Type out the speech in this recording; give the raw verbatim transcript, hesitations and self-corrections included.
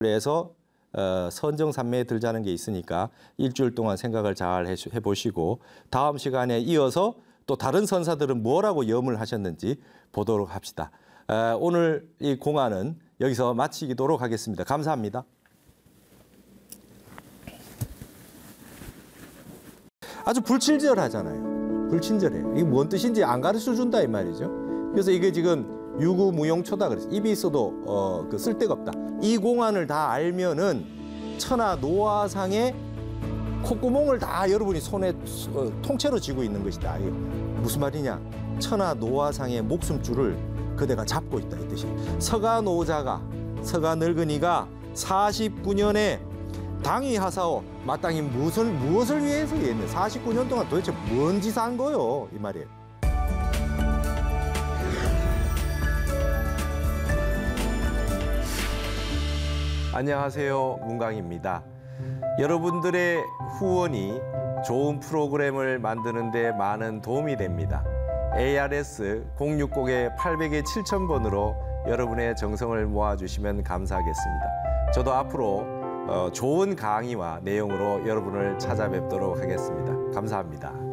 해서 어, 선정산매에 들자는 게 있으니까 일주일 동안 생각을 잘 해, 해보시고 다음 시간에 이어서 또 다른 선사들은 뭐라고 염을 하셨는지 보도록 합시다. 에, 오늘 이 공안은 여기서 마치도록 하겠습니다. 감사합니다. 아주 불친절하잖아요. 불친절해요. 이게 뭔 뜻인지 안 가르쳐준다 이 말이죠. 그래서 이게 지금 유구무용초다 그랬어요. 입이 있어도 어, 그 쓸데가 없다. 이 공안을 다 알면은 천하 노화상의 콧구멍을 다 여러분이 손에 어, 통째로 쥐고 있는 것이다. 이게 무슨 말이냐? 천하 노화상의 목숨줄을 그대가 잡고 있다 이 뜻이. 서가 노자가 서가 늙은이가 사십구 년에 당위하사오 마땅히 무엇을 무엇을 위해서 했네. 사십구 년 동안 도대체 뭔 짓을 한 거요 이 말이에요. 안녕하세요, 문강입니다. 여러분들의 후원이 좋은 프로그램을 만드는 데 많은 도움이 됩니다. 에이알에스 공육공 팔백 칠천 번으로 여러분의 정성을 모아주시면 감사하겠습니다. 저도 앞으로 좋은 강의와 내용으로 여러분을 찾아뵙도록 하겠습니다. 감사합니다.